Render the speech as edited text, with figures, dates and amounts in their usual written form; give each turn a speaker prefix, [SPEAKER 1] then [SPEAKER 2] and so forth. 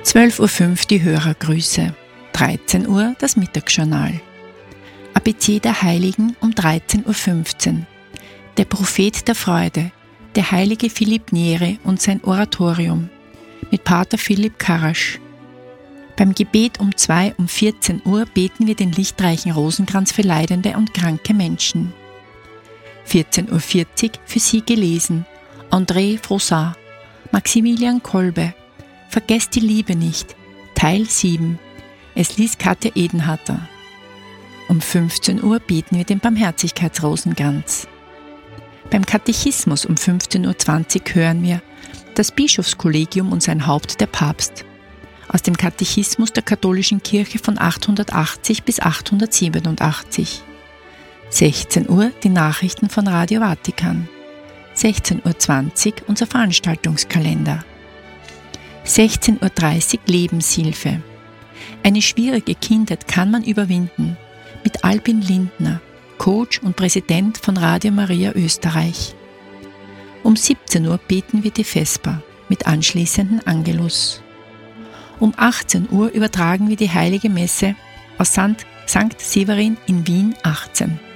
[SPEAKER 1] 12:05 Uhr die Hörergrüße, 13 Uhr das Mittagsjournal. ABC der Heiligen um 13:15 Uhr. Der Prophet der Freude, der heilige Philipp Neri und sein Oratorium mit Pater Philipp Karasch. Beim Gebet um 14 Uhr beten wir den lichtreichen Rosenkranz für leidende und kranke Menschen. 14:40 Uhr für Sie gelesen: André Frossard, Maximilian Kolbe, Vergesst die Liebe nicht, Teil 7. Es liest Katja Edenharter. Um 15 Uhr beten wir den Barmherzigkeitsrosenkranz. Beim Katechismus um 15:20 Uhr hören wir das Bischofskollegium und sein Haupt, der Papst, aus dem Katechismus der katholischen Kirche von 880 bis 887. 16 Uhr die Nachrichten von Radio Vatikan. 16:20 Uhr unser Veranstaltungskalender. 16:30 Uhr Lebenshilfe. Eine schwierige Kindheit kann man überwinden. Mit Albin Lindner, Coach und Präsident von Radio Maria Österreich. Um 17 Uhr beten wir die Vesper mit anschließenden Angelus. Um 18 Uhr übertragen wir die Heilige Messe aus St. Severin in Wien 18.